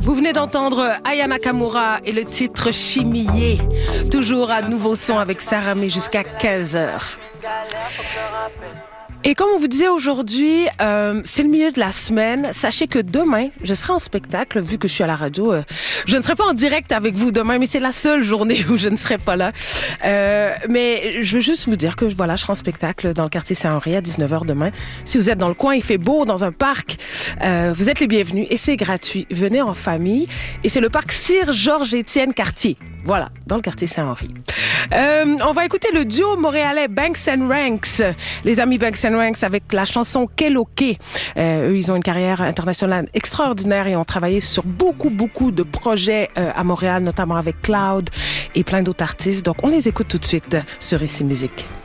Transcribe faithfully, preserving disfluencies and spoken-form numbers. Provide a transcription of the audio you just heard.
Vous venez d'entendre Aya Nakamura et le titre Chimillé. Toujours à nouveau son avec Sarah May jusqu'à quinze heures. Et comme on vous disait aujourd'hui, euh, c'est le milieu de la semaine. Sachez que demain, je serai en spectacle, vu que je suis à la radio. Euh, je ne serai pas en direct avec vous demain, mais c'est la seule journée où je ne serai pas là. Euh, mais je veux juste vous dire que voilà, je serai en spectacle dans le quartier Saint-Henri à dix-neuf heures demain. Si vous êtes dans le coin, il fait beau, dans un parc, euh, vous êtes les bienvenus et c'est gratuit. Venez en famille. Et c'est le parc Sir-Georges-Étienne Cartier. Voilà, dans le quartier Saint-Henri. Euh, on va écouter le duo montréalais Banks and Ranks. Les amis Banks and Ranks avec la chanson Keloke. Euh, eux, ils ont une carrière internationale extraordinaire et ont travaillé sur beaucoup, beaucoup de projets euh, à Montréal, notamment avec Cloud et plein d'autres artistes. Donc, on les écoute tout de suite sur Ici Musique.